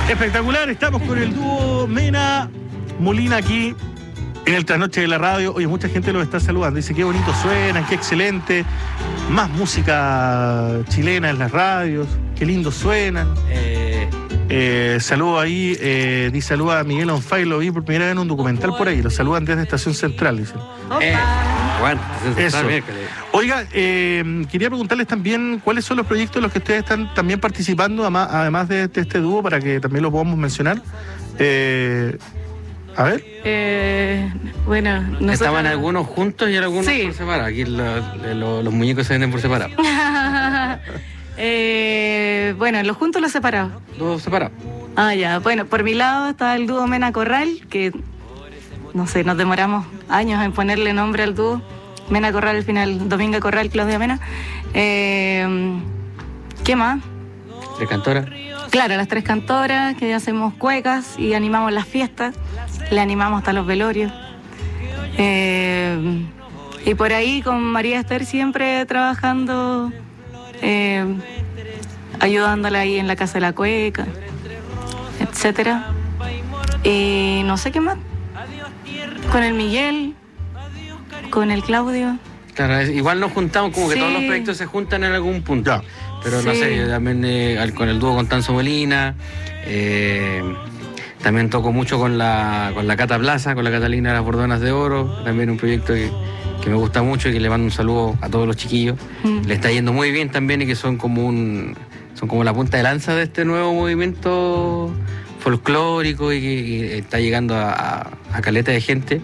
Espectacular, estamos con el dúo Mena Molina aquí en el Trasnoche de la Radio. Oye, mucha gente los está saludando, dice qué bonito suenan, qué excelente, más música chilena en las radios, qué lindo suenan. Saludo ahí, dice saluda a Miguel Onfay, lo vi por primera vez en un documental por ahí, lo saludan desde Estación Central, dicen. Bueno, eso. Oiga, quería preguntarles también cuáles son los proyectos en los que ustedes están también participando, además de este dúo, para que también los podamos mencionar. A ver. Bueno, nosotros... Estaban algunos juntos y algunos sí. por separado. Aquí los muñecos se venden por separado. Bueno, los juntos o los separados. Dos separados. Ah, ya. Bueno, por mi lado está el dúo Mena Corral, que no sé, nos demoramos años en ponerle nombre al dúo. Mena Corral al final, Dominga Corral, Claudia Mena. ¿Qué más? ¿Tres cantoras? Claro, las tres cantoras, que hacemos cuecas y animamos las fiestas. Le animamos hasta los velorios. Y por ahí con María Esther siempre trabajando, ayudándola ahí en la Casa de la Cueca, etcétera. Y no sé qué más. Con el Miguel, con el Claudio. Claro, igual nos juntamos, como que sí. todos los proyectos se juntan en algún punto. Ya. Pero sí. no sé, yo también con el dúo con Tanzo Molina, también toco mucho con la Cata Plaza, con la Catalina de las Bordonas de Oro, también un proyecto que me gusta mucho y que le mando un saludo a todos los chiquillos. Le está yendo muy bien también y que son como la punta de lanza de este nuevo movimiento folclórico y que está llegando a caleta de gente.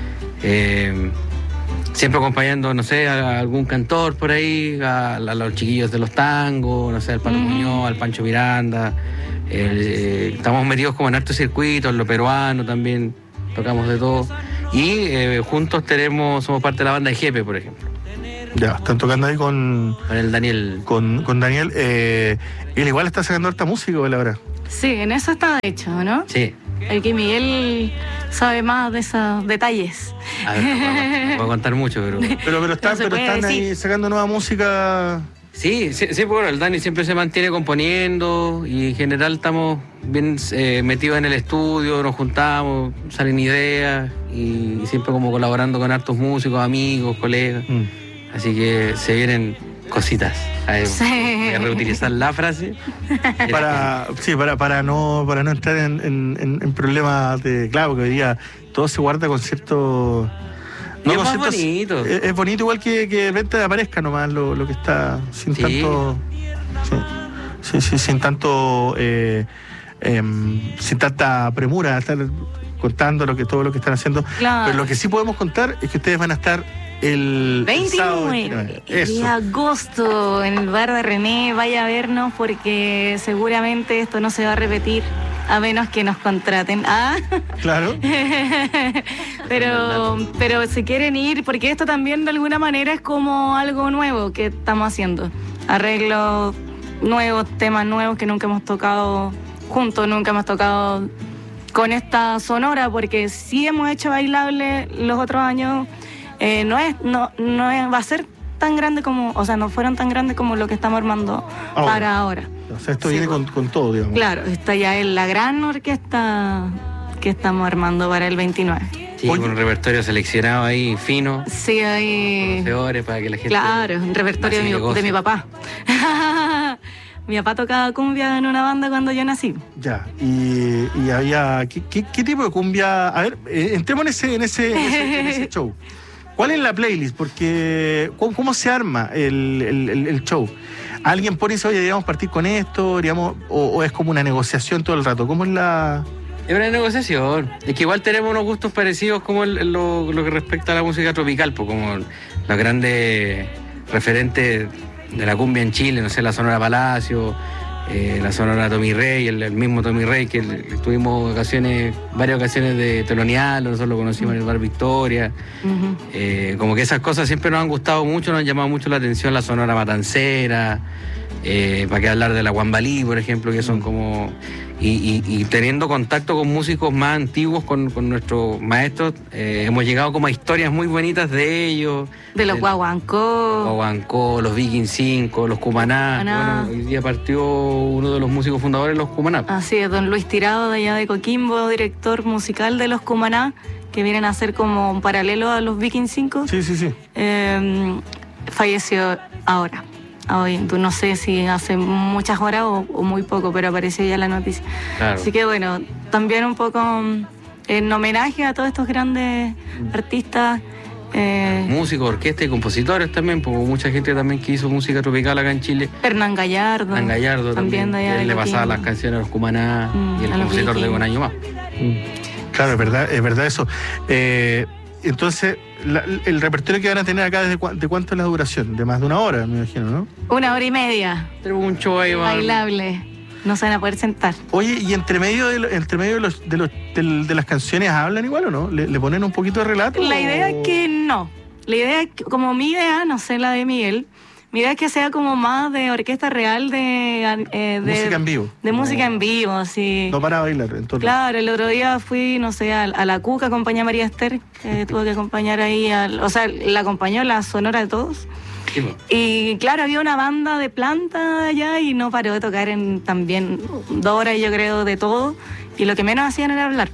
Siempre acompañando, no sé, a algún cantor por ahí, a los chiquillos de los tangos, no sé, al Palo Muñoz, al Pancho Miranda. Estamos metidos como en hartos circuitos, en lo peruano también, tocamos de todo. Y juntos somos parte de la banda de Jepe, por ejemplo. Ya, están tocando ahí con el Daniel. Con Daniel. Él igual está sacando harta música, la verdad. Sí, en eso está hecho, ¿no? Sí. El que Miguel sabe más de esos detalles. A ver, no puedo contar mucho, pero están ahí sacando nueva música. Sí, bueno, el Dani siempre se mantiene componiendo y en general estamos bien metidos en el estudio, nos juntamos, salen ideas y siempre como colaborando con hartos músicos, amigos, colegas. Así que se vienen cositas. Voy a reutilizar la frase. Para no entrar en problemas de... Claro, porque hoy día todo se guarda con cierto... No, es más bonito. Es bonito igual que de repente aparezca nomás lo que está sin tanto... Sí, sin tanto... sin tanta premura, estar contando todo lo que están haciendo. Claro. Pero lo que sí podemos contar es que ustedes van a estar el 29 de agosto en el bar de René. Vaya a vernos porque seguramente esto no se va a repetir a menos que nos contraten. Claro. pero si quieren ir, porque esto también de alguna manera es como algo nuevo que estamos haciendo, arreglos nuevos, temas nuevos que nunca hemos tocado juntos, nunca hemos tocado con esta sonora, porque sí hemos hecho bailable los otros años. Va a ser tan grande como, o sea, no fueron tan grandes como lo que estamos armando para ahora. O sea, esto viene con todo, digamos. Claro, esta ya es la gran orquesta que estamos armando para el 29. Sí, con un repertorio seleccionado ahí, fino. Sí, ahí... para que la gente... Claro, un repertorio de mi papá. Mi papá tocaba cumbia en una banda cuando yo nací. Ya, y había... ¿Qué tipo de cumbia? A ver, entremos en ese show. ¿Cuál es la playlist? Porque, ¿cómo se arma el show? ¿Alguien pone y dice, oye, deberíamos partir con esto? O es como una negociación todo el rato? ¿Cómo es la...? Es una negociación. Es que igual tenemos unos gustos parecidos como lo que respecta a la música tropical, pues como los grandes referentes de la cumbia en Chile, no sé, la Sonora Palacio, la Sonora Tommy Rey, el mismo Tommy Rey, que tuvimos varias ocasiones de telonearlo, nosotros lo conocimos en el Bar Victoria. Como que esas cosas siempre nos han gustado mucho, nos han llamado mucho la atención, la Sonora Matancera, ¿Para qué hablar de la Guambalí, por ejemplo, que son como... Y teniendo contacto con músicos más antiguos, con nuestros maestros, hemos llegado como a historias muy bonitas de ellos. De los Guaguancó. Guaguancó, los Viking 5, los Cumaná. Bueno, hoy día partió uno de los músicos fundadores de los Cumaná. Así es, don Luis Tirado, de allá de Coquimbo, director musical de los Cumaná, que vienen a ser como un paralelo a los Viking 5. Sí. Falleció ahora. Hoy, no sé si hace muchas horas o muy poco, pero apareció ya la noticia. Claro. Así que bueno, también un poco en homenaje a todos estos grandes artistas. Músicos, orquestas y compositores también, porque mucha gente también que hizo música tropical acá en Chile. Hernán Gallardo. También de allá él de le pasaba las canciones a los Cumaná y el compositor de Un Año Más. Claro, es verdad eso. Entonces, el repertorio que van a tener acá, ¿de cuánto es la duración? De más de una hora, me imagino, ¿no? 1 hora y media. Tenemos un show ahí, bailable. No se van a poder sentar. Oye, ¿y entre medio de las canciones hablan igual o no? ¿Le ponen un poquito de relato? La idea es que no. La idea es que, como mi idea, no sé la de Miguel, mi idea es que sea como más de orquesta real, de música en vivo. De música en vivo, así. No para bailar, entonces. Claro, el otro día fui, no sé, a la Cuca, acompañé a María Esther, que tuve que acompañar ahí, o sea, la acompañó la Sonora de Todos. Y claro, había una banda de planta allá y no paró de tocar en también 2 horas, yo creo, de todo. Y lo que menos hacían era hablar.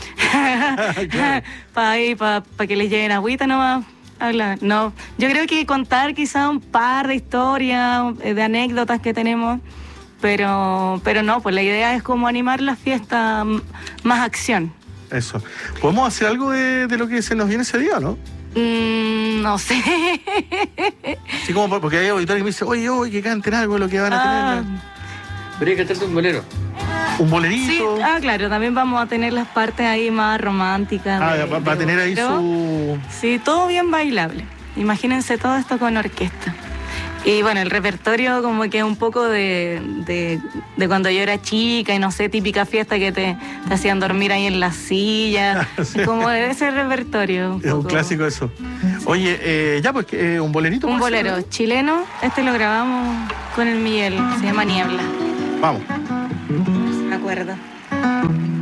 Para que les lleguen agüita nomás. Hablar. No, yo creo que contar quizá un par de historias, de anécdotas que tenemos, pero no, pues la idea es como animar la fiesta, más acción. Eso. ¿Podemos hacer algo de lo que se nos viene ese día, no? No sé. Sí, como porque hay auditores que me dicen, oye, que canten algo de lo que van a tener. Pero hay que cantarte un bolero. ¿Un bolerito? Sí, claro, también vamos a tener las partes ahí más románticas. Va a tener ahí su... Sí, todo bien bailable. Imagínense todo esto con orquesta. Y bueno, el repertorio como que es un poco de cuando yo era chica y no sé, típica fiesta que te hacían dormir ahí en la silla. Sí. Como de ese repertorio. Es un clásico eso. Oye, un bolerito. Un bolero chileno. Este lo grabamos con el Miguel. Se llama Niebla. Vamos. Me acuerdo.